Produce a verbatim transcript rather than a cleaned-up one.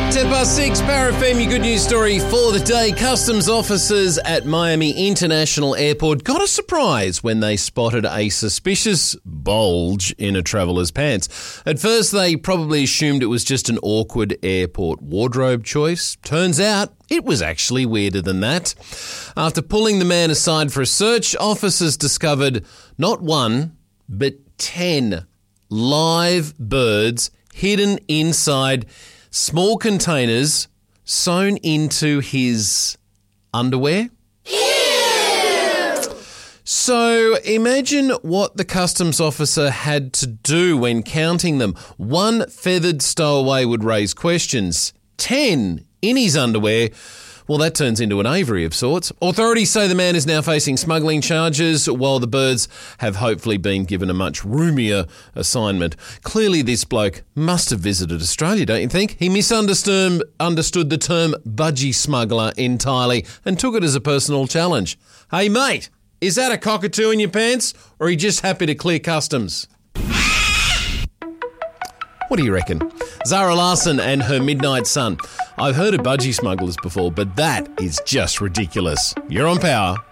ten past six, Power F M, your good news story for the day. Customs officers at Miami International Airport got a surprise when they spotted a suspicious bulge in a traveller's pants. At first, they probably assumed it was just an awkward airport wardrobe choice. Turns out, it was actually weirder than that. After pulling the man aside for a search, officers discovered not one, but ten live birds hidden inside small containers sewn into his underwear. Ew! So imagine what the customs officer had to do when counting them. One feathered stowaway would raise questions. Ten in his underwear. Well, that turns into an aviary of sorts. Authorities say the man is now facing smuggling charges, while the birds have hopefully been given a much roomier assignment. Clearly, this bloke must have visited Australia, don't you think? He misunderstood understood the term budgie smuggler entirely and took it as a personal challenge. Hey, mate, is that a cockatoo in your pants, or are you just happy to clear customs? What do you reckon? Zara Larsson and her Midnight Sun. I've heard of budgie smugglers before, but that is just ridiculous. You're on Power.